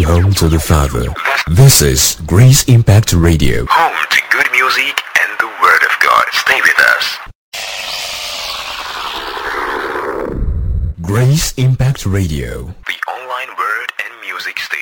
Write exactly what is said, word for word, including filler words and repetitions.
home to the Father. This is Grace Impact Radio. Home to good music and the Word of God. Stay with us. Grace Impact Radio. The online word and music station.